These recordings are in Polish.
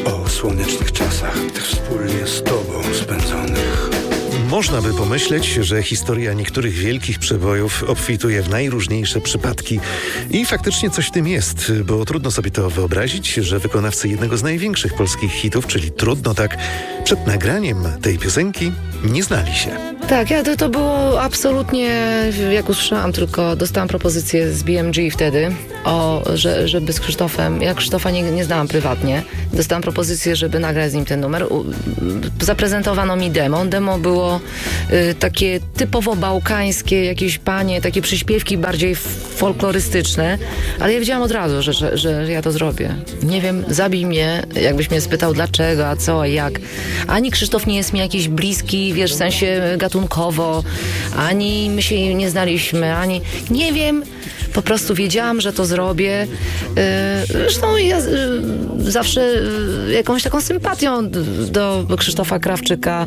O słonecznych czasach, tych wspólnie z Tobą spędzonych. Można by pomyśleć, że historia niektórych wielkich przebojów obfituje w najróżniejsze przypadki. I faktycznie coś w tym jest, bo trudno sobie to wyobrazić, że wykonawcy jednego z największych polskich hitów, czyli Trudno tak, przed nagraniem tej piosenki nie znali się. Tak, to było absolutnie, jak usłyszałam, tylko dostałam propozycję z BMG wtedy, żeby z Krzysztofem, ja Krzysztofa nie znałam prywatnie, dostałam propozycję, żeby nagrać z nim ten numer. Zaprezentowano mi demo. Demo było takie typowo bałkańskie, jakieś panie, takie przyśpiewki bardziej folklorystyczne, ale ja wiedziałam od razu, że ja to zrobię. Nie wiem, zabij mnie, jakbyś mnie spytał dlaczego, a co, a jak. Ani Krzysztof nie jest mi jakiś bliski, wiesz, w sensie gatunkowo, ani my się nie znaliśmy, ani nie wiem. Po prostu wiedziałam, że to zrobię. Zresztą ja zawsze jakąś taką sympatią do Krzysztofa Krawczyka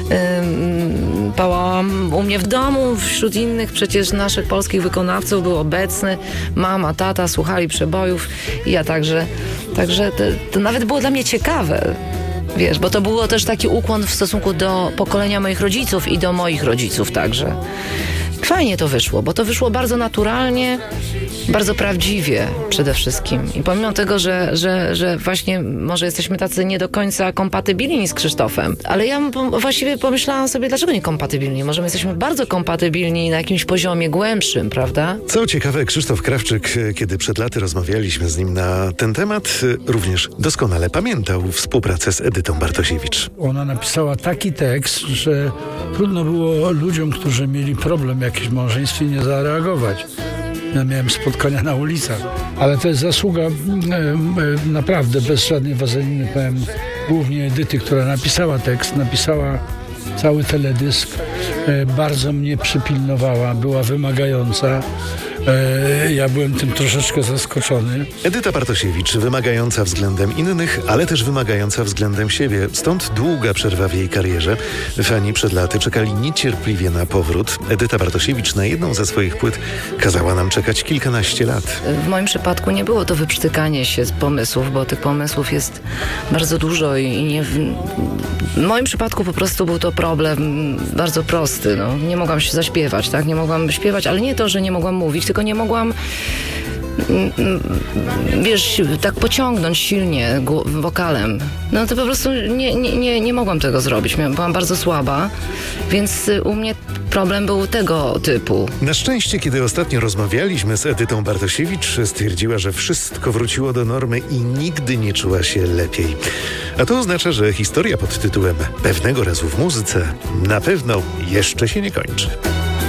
pałałam u mnie w domu, wśród innych przecież naszych polskich wykonawców był obecny. Mama, tata słuchali przebojów i ja także to nawet było dla mnie ciekawe. Wiesz, bo to było też taki ukłon w stosunku do pokolenia moich rodziców i do moich rodziców także. Fajnie to wyszło, bo to wyszło bardzo naturalnie, bardzo prawdziwie przede wszystkim. I pomimo tego, że właśnie może jesteśmy tacy nie do końca kompatybilni z Krzysztofem, ale ja właściwie pomyślałam sobie, dlaczego nie kompatybilni? Może my jesteśmy bardzo kompatybilni na jakimś poziomie głębszym, prawda? Co ciekawe, Krzysztof Krawczyk, kiedy przed laty rozmawialiśmy z nim na ten temat, również doskonale pamiętał współpracę z Edytą Bartosiewicz. Ona napisała taki tekst, że trudno było ludziom, którzy mieli problem jakiś w małżeństwie, nie zareagować. Ja miałem spotkania na ulicach, ale to jest zasługa naprawdę bez żadnej wazeliny, powiem, głównie Edyty, która napisała tekst, napisała cały teledysk, bardzo mnie przypilnowała, była wymagająca. Ja byłem tym troszeczkę zaskoczony. Edyta Bartosiewicz, wymagająca względem innych, ale też wymagająca względem siebie. Stąd długa przerwa w jej karierze. Fani przed laty czekali niecierpliwie na powrót. Edyta Bartosiewicz na jedną ze swoich płyt kazała nam czekać kilkanaście lat. W moim przypadku nie było to wyprztykanie się z pomysłów, bo tych pomysłów jest bardzo dużo i nie... W moim przypadku po prostu był to problem bardzo prosty. No. Nie mogłam się zaśpiewać, tak? Nie mogłam śpiewać, ale nie to, że nie mogłam mówić, tylko nie mogłam, wiesz, tak pociągnąć silnie wokalem. No to po prostu nie mogłam tego zrobić. Byłam bardzo słaba, więc u mnie problem był tego typu. Na szczęście, kiedy ostatnio rozmawialiśmy z Edytą Bartosiewicz, stwierdziła, że wszystko wróciło do normy i nigdy nie czuła się lepiej. A to oznacza, że historia pod tytułem Pewnego razu w muzyce na pewno jeszcze się nie kończy.